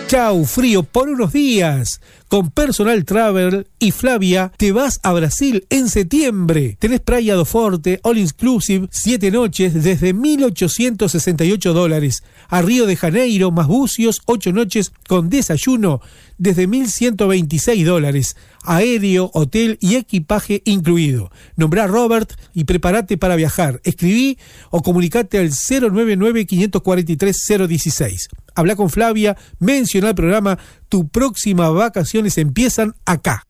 Chau, frío por unos días. Con Personal Travel y Flavia te vas a Brasil en septiembre. Tenés Praia do Forte, All Inclusive, 7 noches desde $1.868. A Río de Janeiro, más bucios, 8 noches con desayuno desde $1.126. Aéreo, hotel y equipaje incluido. Nombrá a Robert y prepárate para viajar. Escribí o comunicate al 099-543-016. Habla con Flavia, menciona el programa. Tu próxima vacaciones empiezan acá.